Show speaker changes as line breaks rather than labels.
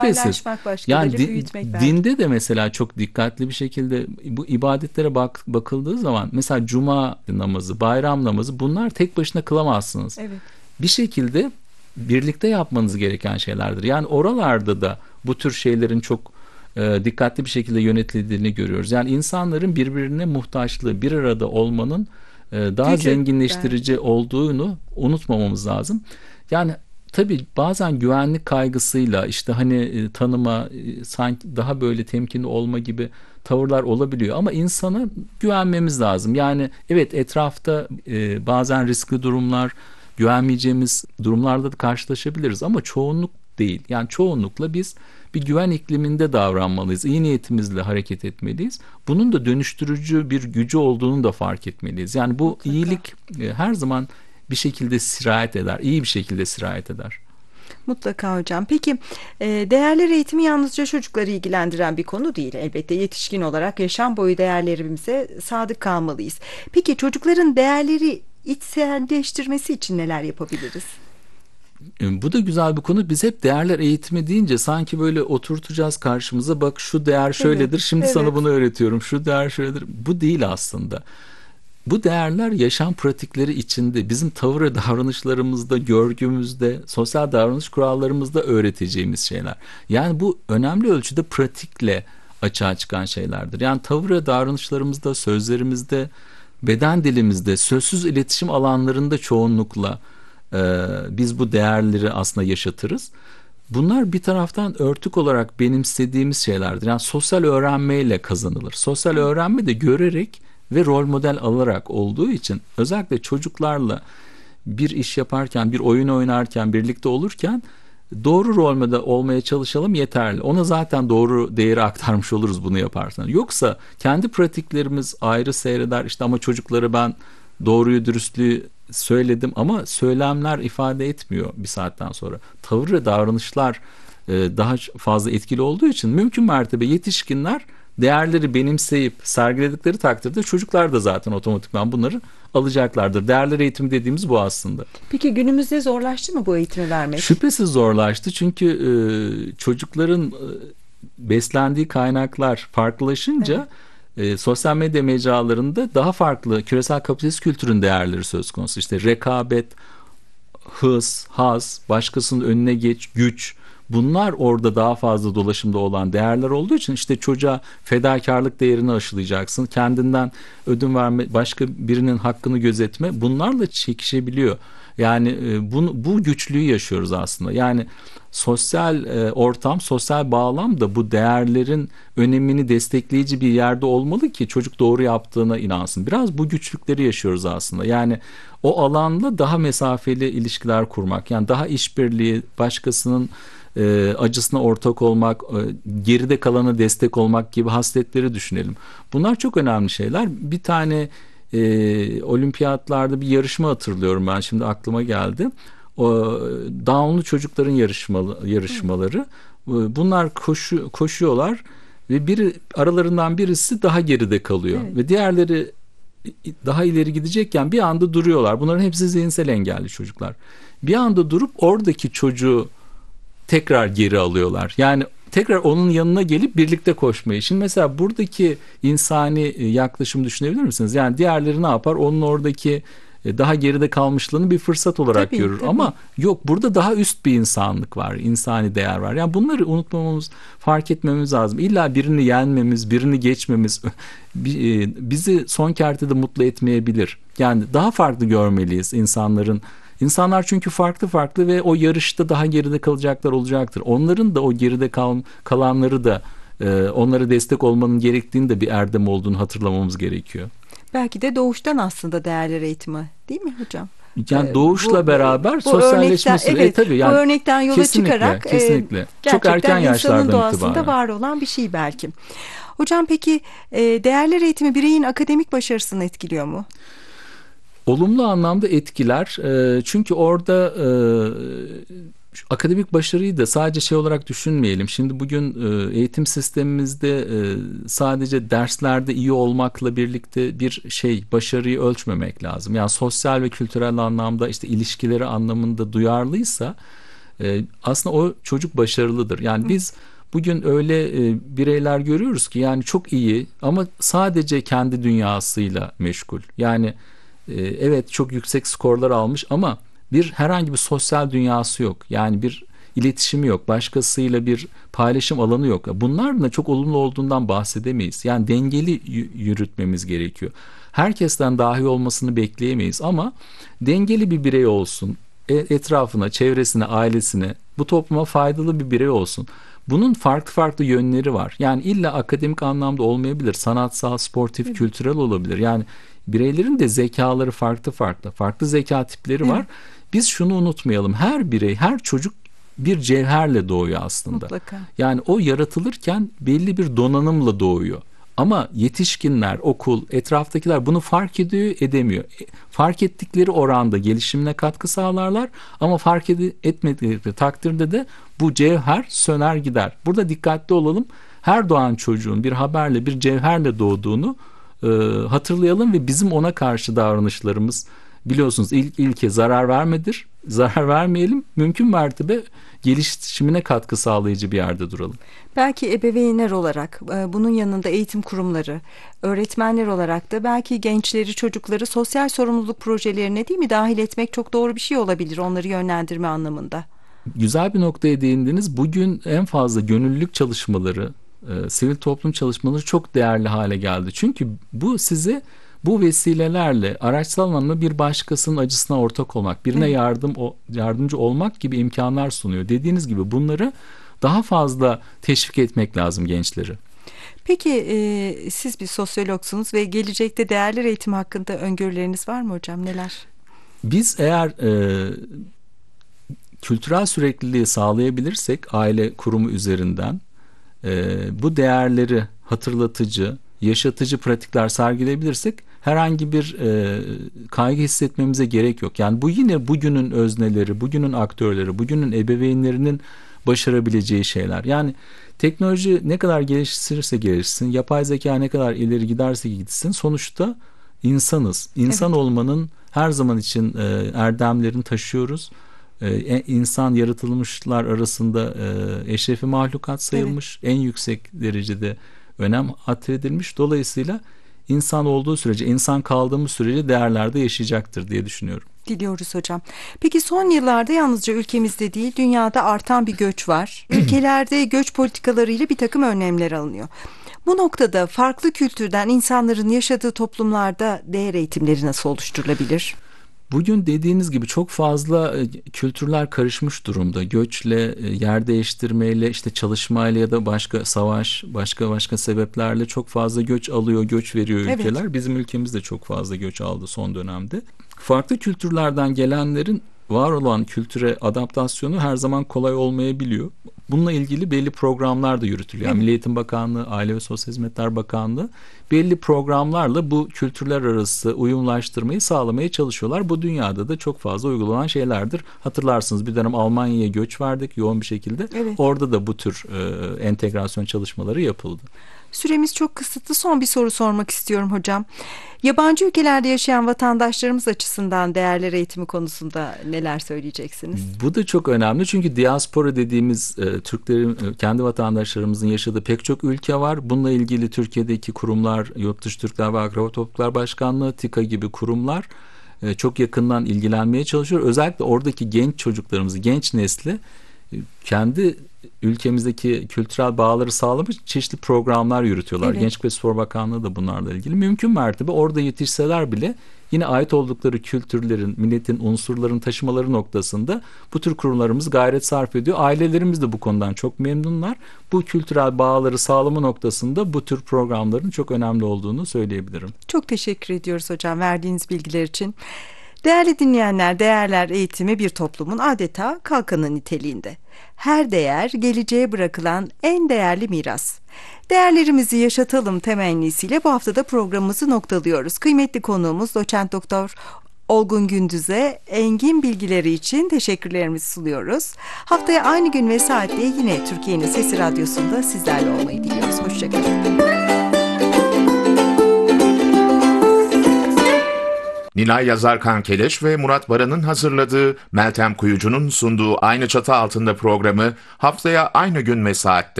Şüphesiz.
paylaşmak,
Yani
başkalarıyla büyütmek belki.
dinde de mesela çok dikkatli bir şekilde bu ibadetlere bakıldığı zaman mesela cuma namazı, bayram namazı, bunlar tek başına kılamazsınız.
Evet,
Bir şekilde birlikte yapmanız gereken şeylerdir. Yani oralarda da bu tür şeylerin çok dikkatli bir şekilde yönetildiğini görüyoruz. Yani insanların birbirine muhtaçlığı, bir arada olmanın daha
gücü belki.
zenginleştirici olduğunu unutmamamız lazım. Yani tabii bazen güvenlik kaygısıyla işte hani tanıma, sanki daha böyle temkinli olma gibi tavırlar olabiliyor ama insana güvenmemiz lazım. Yani evet, etrafta bazen riskli durumlar, güvenmeyeceğimiz durumlarda da karşılaşabiliriz ama çoğunluk değil. Yani çoğunlukla biz bir güven ikliminde davranmalıyız. İyi niyetimizle hareket etmeliyiz. Bunun da dönüştürücü bir gücü olduğunu da fark etmeliyiz. Yani bu
Mutlaka.
iyilik her zaman bir şekilde sirayet eder. İyi bir şekilde sirayet eder.
Mutlaka hocam. Peki değerler eğitimi yalnızca çocukları ilgilendiren bir konu değil. Elbette yetişkin olarak yaşam boyu değerlerimize sadık kalmalıyız. Peki çocukların değerleri içselleştirmesi için neler yapabiliriz?
Bu da güzel bir konu. Biz hep değerler eğitimi deyince sanki böyle oturtacağız karşımıza. Bak, şu değer
Evet,
şöyledir. Şimdi sana
evet.
bunu öğretiyorum. Şu değer şöyledir. Bu değil aslında. Bu değerler yaşam pratikleri içinde, bizim tavır ve davranışlarımızda, görgümüzde, sosyal davranış kurallarımızda öğreteceğimiz şeyler. Yani bu önemli ölçüde pratikle açığa çıkan şeylerdir. Yani tavır ve davranışlarımızda, sözlerimizde, beden dilimizde, sözsüz iletişim alanlarında çoğunlukla biz bu değerleri aslında yaşatırız. Bunlar bir taraftan örtük olarak benimsediğimiz şeylerdir. Yani sosyal öğrenmeyle kazanılır. Sosyal öğrenme de görerek ve rol model alarak olduğu için özellikle çocuklarla bir iş yaparken, bir oyun oynarken, birlikte olurken doğru rol model olmaya çalışalım, yeterli. Ona zaten doğru değeri aktarmış oluruz bunu yaparsan. Yoksa kendi pratiklerimiz ayrı seyreder. İşte ama çocukları ben doğruyu, dürüstlüğü söyledim ama söylemler ifade etmiyor bir saatten sonra. Tavır ve davranışlar daha fazla etkili olduğu için mümkün mertebe yetişkinler değerleri benimseyip sergiledikleri takdirde çocuklar da zaten otomatikman bunları alacaklardır. Değerler eğitimi dediğimiz bu aslında.
Peki günümüzde zorlaştı mı bu eğitimi vermek?
Şüphesiz zorlaştı çünkü çocukların beslendiği kaynaklar
Evet.
farklılaşınca sosyal medya mecralarında daha farklı küresel kapitalist kültürün değerleri söz konusu. İşte rekabet, hız, haz, başkasının önüne geç, güç, bunlar orada daha fazla dolaşımda olan değerler olduğu için işte çocuğa fedakarlık değerini aşılayacaksın. Kendinden ödün verme, başka birinin hakkını gözetme, bunlarla çekişebiliyor. Yani bu güçlüğü yaşıyoruz aslında. Yani sosyal ortam, sosyal bağlam da bu değerlerin önemini destekleyici bir yerde olmalı ki çocuk doğru yaptığına inansın. Biraz bu güçlükleri yaşıyoruz aslında. Yani o alanla daha mesafeli ilişkiler kurmak, yani daha işbirliği, başkasının acısına ortak olmak, geride kalana destek olmak gibi hasletleri düşünelim. Bunlar çok önemli şeyler. Bir tane olimpiyatlarda bir yarışma hatırlıyorum, ben şimdi aklıma geldi. O Down'lu çocukların yarışmaları. Bunlar koşuyorlar ve aralarından birisi daha geride kalıyor
Evet.
ve diğerleri daha ileri gidecekken bir anda duruyorlar. Bunların hepsi zihinsel engelli çocuklar. Bir anda durup oradaki çocuğu tekrar geri alıyorlar. Yani tekrar onun yanına gelip birlikte koşmayı. Şimdi mesela buradaki insani yaklaşımı düşünebilir misiniz? Yani diğerleri ne yapar? Onun oradaki daha geride kalmışlığını bir fırsat olarak
Tabii,
görür.
tabii.
Ama yok, burada daha üst bir insanlık var, insani değer var. Yani bunları unutmamamız, fark etmemiz lazım. İlla birini yenmemiz, birini geçmemiz bizi son kertede mutlu etmeyebilir. Yani daha farklı görmeliyiz insanların. İnsanlar çünkü farklı farklı ve o yarışta daha geride kalacaklar olacaktır. Onların da o geride kalanları da onlara destek olmanın gerektiğini de bir erdem olduğunu hatırlamamız gerekiyor.
Belki de doğuştan aslında değerler eğitimi, değil mi hocam?
Yani doğuşla
Bu
beraber
bu örnekten,
sosyalleşmesi.
evet,
Tabii
bu
yani,
örnekten yola
kesinlikle
çıkarak
kesinlikle çok erken
gerçekten insanın
yaşlardan
doğasında
itibaren.
var olan bir şey belki. Hocam peki değerler eğitimi bireyin akademik başarısını etkiliyor mu?
Olumlu anlamda etkiler. Çünkü orada akademik başarıyı da sadece şey olarak düşünmeyelim. Şimdi bugün eğitim sistemimizde sadece derslerde iyi olmakla birlikte bir başarıyı ölçmemek lazım. Yani sosyal ve kültürel anlamda, işte ilişkileri anlamında duyarlıysa Aslında o çocuk başarılıdır. Yani biz bugün öyle bireyler görüyoruz ki yani çok iyi ama sadece kendi dünyasıyla meşgul. Yani evet çok yüksek skorlar almış ama herhangi bir sosyal dünyası yok. Yani bir iletişimi yok. Başkasıyla bir paylaşım alanı yok. Bunlar da çok olumlu olduğundan bahsedemeyiz. Yani dengeli yürütmemiz gerekiyor. Herkesten dahi olmasını bekleyemeyiz ama dengeli bir birey olsun. Etrafına, çevresine, ailesine, bu topluma faydalı bir birey olsun. Bunun farklı farklı yönleri var. Yani illa akademik anlamda olmayabilir. Sanatsal, sportif, kültürel olabilir. Yani bireylerin de zekaları farklı farklı. Farklı zeka tipleri var. Biz şunu unutmayalım. Her birey, her çocuk bir cevherle doğuyor aslında.
Mutlaka.
Yani o yaratılırken belli bir donanımla doğuyor. Ama yetişkinler, okul, etraftakiler bunu fark ediyor, edemiyor. Fark ettikleri oranda gelişimine katkı sağlarlar ama fark etmedikleri takdirde de bu cevher söner gider. Burada dikkatli olalım. Her doğan çocuğun bir haberle, bir cevherle doğduğunu hatırlayalım ve bizim ona karşı davranışlarımız, biliyorsunuz ilke zarar vermedir. Zarar vermeyelim. Mümkün mertebe gelişimine katkı sağlayıcı bir yerde duralım.
Belki ebeveynler olarak, bunun yanında eğitim kurumları, öğretmenler olarak da belki gençleri, çocukları sosyal sorumluluk projelerine değil mi dahil etmek çok doğru bir şey olabilir, onları yönlendirme anlamında.
Güzel bir noktaya değindiniz. Bugün en fazla gönüllülük çalışmaları, sivil toplum çalışmaları çok değerli hale geldi. Çünkü bu size bu vesilelerle araçsal anlamda bir başkasının acısına ortak olmak, birine yardımcı olmak gibi imkanlar sunuyor. Dediğiniz gibi bunları daha fazla teşvik etmek lazım gençleri.
Peki siz bir sosyologsunuz ve gelecekte değerler eğitimi hakkında öngörüleriniz var mı hocam? Neler?
Biz eğer kültürel sürekliliği sağlayabilirsek aile kurumu üzerinden bu değerleri hatırlatıcı, yaşatıcı pratikler sergileyebilirsek herhangi bir kaygı hissetmemize gerek yok. Yani bu yine bugünün özneleri, bugünün aktörleri, bugünün ebeveynlerinin başarabileceği şeyler. Yani teknoloji ne kadar gelişirse gelişsin, yapay zeka ne kadar ileri giderse gitsin, sonuçta insanız. İnsan olmanın her zaman için erdemlerini taşıyoruz. İnsan yaratılmışlar arasında eşrefi mahlukat sayılmış, en yüksek derecede önem atfedilmiş. Dolayısıyla insan olduğu sürece, insan kaldığımız sürece değerlerde yaşayacaktır diye düşünüyorum.
Diliyoruz hocam. Peki son yıllarda yalnızca ülkemizde değil, dünyada artan bir göç var. Ülkelerde göç politikalarıyla bir takım önlemler alınıyor. Bu noktada farklı kültürden insanların yaşadığı toplumlarda değer eğitimleri nasıl oluşturulabilir?
Bugün dediğiniz gibi çok fazla kültürler karışmış durumda. Göçle, yer değiştirmeyle, işte çalışmayla ya da başka savaş, başka sebeplerle çok fazla göç alıyor, göç veriyor ülkeler. Evet. Bizim ülkemiz de çok fazla göç aldı son dönemde. Farklı kültürlerden gelenlerin var olan kültüre adaptasyonu her zaman kolay olmayabiliyor. Bununla ilgili belli programlar da yürütülüyor. Yani Milli Eğitim Bakanlığı, Aile ve Sosyal Hizmetler Bakanlığı belli programlarla bu kültürler arası uyumlaştırmayı sağlamaya çalışıyorlar. Bu dünyada da çok fazla uygulanan şeylerdir. Hatırlarsınız bir dönem Almanya'ya göç verdik yoğun bir şekilde. Evet. Orada da bu tür entegrasyon çalışmaları yapıldı.
Süremiz çok kısıtlı. Son bir soru sormak istiyorum hocam. Yabancı ülkelerde yaşayan vatandaşlarımız açısından değerler eğitimi konusunda neler söyleyeceksiniz?
Bu da çok önemli çünkü diaspora dediğimiz Türklerin, kendi vatandaşlarımızın yaşadığı pek çok ülke var. Bununla ilgili Türkiye'deki kurumlar, Yurtdışı Türkler ve Akraba Topluluklar Başkanlığı, TİKA gibi kurumlar çok yakından ilgilenmeye çalışıyor. Özellikle oradaki genç çocuklarımızı, genç nesli kendi ülkemizdeki kültürel bağları sağlamak için çeşitli programlar yürütüyorlar. Evet. Gençlik ve Spor Bakanlığı da bunlarla ilgili. Mümkün mertebe orada yetişseler bile yine ait oldukları kültürlerin, milletin unsurlarını taşımaları noktasında bu tür kurumlarımız gayret sarf ediyor. Ailelerimiz de bu konudan çok memnunlar. Bu kültürel bağları sağlama noktasında bu tür programların çok önemli olduğunu söyleyebilirim.
Çok teşekkür ediyoruz hocam verdiğiniz bilgiler için. Değerli dinleyenler, değerler eğitimi bir toplumun adeta kalkanı niteliğinde. Her değer geleceğe bırakılan en değerli miras. Değerlerimizi yaşatalım temennisiyle bu haftada programımızı noktalıyoruz. Kıymetli konuğumuz Doçent Doktor Olgun Gündüz'e engin bilgileri için teşekkürlerimizi sunuyoruz. Haftaya aynı gün ve saatte yine Türkiye'nin Sesi Radyosu'nda sizlerle olmayı diliyoruz. Hoşçakalın.
Nilay Yazarkan Keleş ve Murat Baran'ın hazırladığı, Meltem Kuyucu'nun sunduğu Aynı Çatı Altında programı haftaya aynı gün ve saatte